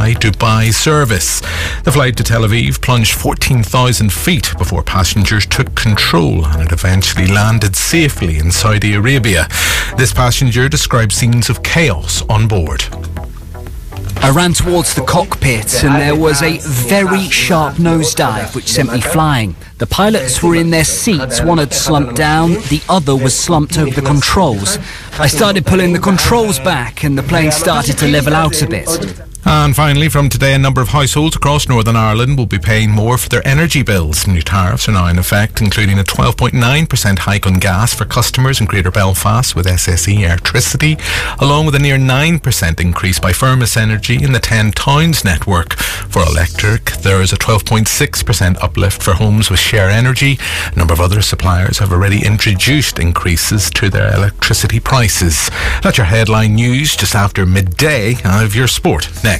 Dubai service. The flight to Tel Aviv plunged 14,000 feet before passengers took control, and it eventually landed safely in Saudi Arabia. This passenger described scenes of chaos on board. I ran towards the cockpit and there was a very sharp nosedive which sent me flying. The pilots were in their seats, one had slumped down, the other was slumped over the controls. I started pulling the controls back and the plane started to level out a bit. And finally, from today, a number of households across Northern Ireland will be paying more for their energy bills. New tariffs are now in effect, including a 12.9% hike on gas for customers in Greater Belfast with SSE Airtricity, along with a near 9% increase by Firmus Energy in the 10 Towns network. For electric, there is a 12.6% uplift for homes with Share Energy. A number of other suppliers have already introduced increases to their electricity prices. That's your headline news just after midday. Of your sport next.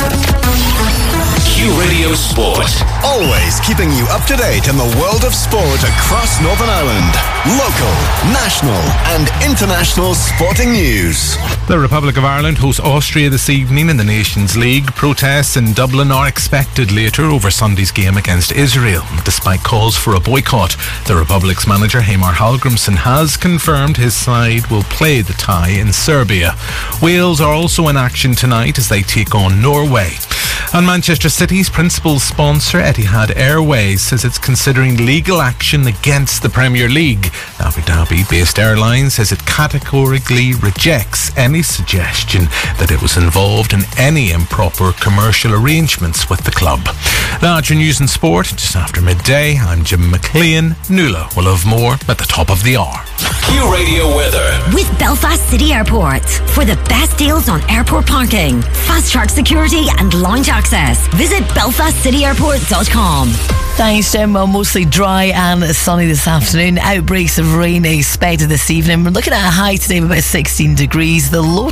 Q Radio Sport. Always keeping you up to date in the world of sport across Northern Ireland. Local, national and international sporting news. The Republic of Ireland hosts Austria this evening in the Nations League. Protests in Dublin are expected later over Sunday's game against Israel. Despite calls for a boycott, the Republic's manager Heimir Hallgrímsson has confirmed his side will play the tie in Serbia. Wales are also in action tonight as they take on Norway. And Manchester City's principal sponsor, Etihad Airways, says it's considering legal action against the Premier League. Abu Dhabi-based airline says it categorically rejects any suggestion that it was involved in any improper commercial arrangements with the club. That's your news and sport just after midday. I'm Jim McLean. Nuala will have more at the top of the hour. Q Radio weather with Belfast City Airport. For the best deals on airport parking, fast track security and lounge access, visit belfastcityairport.com. Thanks, Jim. Well, mostly dry and sunny this afternoon. Outbreaks of rain expected this evening. We're looking at a high today of about 16 degrees. The low